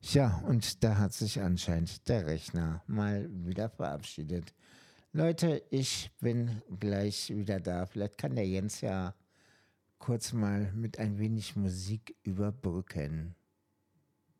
Ja, und da hat sich anscheinend der Rechner mal wieder verabschiedet. Leute, ich bin gleich wieder da. Vielleicht kann der Jens ja kurz mal mit ein wenig Musik überbrücken.